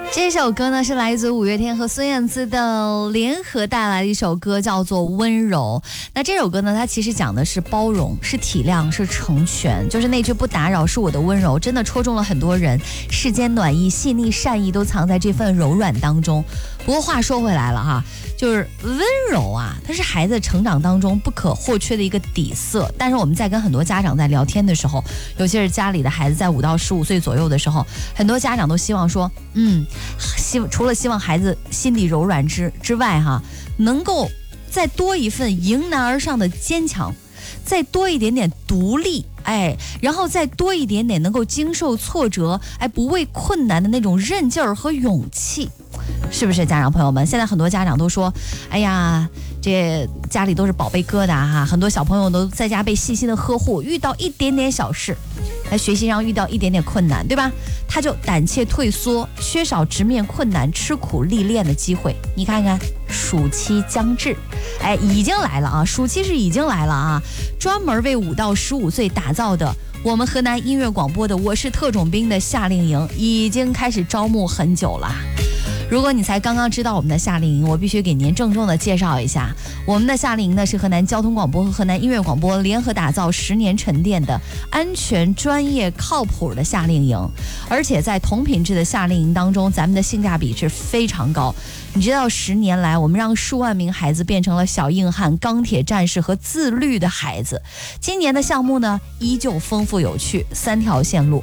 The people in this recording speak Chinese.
这首歌呢是来自五月天和孙燕姿的联合带来的一首歌，叫做《温柔》。那这首歌呢，它其实讲的是包容，是体谅，是成全，就是那句不打扰是我的温柔，真的戳中了很多人。世间暖意、细腻、善意都藏在这份柔软当中。不过话说回来了哈，就是温柔啊，它是孩子成长当中不可或缺的一个底色。但是我们在跟很多家长在聊天的时候，尤其是家里的孩子在5到15岁左右的时候，很多家长都希望说，除了希望孩子心底柔软之外哈，能够再多一份迎难而上的坚强，再多一点点独立，然后再多一点点能够经受挫折，不畏困难的那种韧劲儿和勇气。是不是家长朋友们？现在很多家长都说，哎呀，这家里都是宝贝疙瘩哈，很多小朋友都在家被细心的呵护，遇到一点点小事，在学习上遇到一点点困难，对吧？他就胆怯退缩，缺少直面困难、吃苦历练的机会。你看看，暑期将至，已经来了啊！暑期是已经来了啊！专门为5到15岁打造的我们河南音乐广播的《我是特种兵》的夏令营已经开始招募很久了。如果你才刚刚知道我们的夏令营，我必须给您郑重的介绍一下，我们的夏令营呢是河南交通广播和河南音乐广播联合打造10年沉淀的安全、专业、靠谱的夏令营，而且在同品质的夏令营当中，咱们的性价比是非常高。你知道10年来，我们让数万名孩子变成了小硬汉、钢铁战士和自律的孩子。今年的项目呢，依旧丰富有趣，3条线路。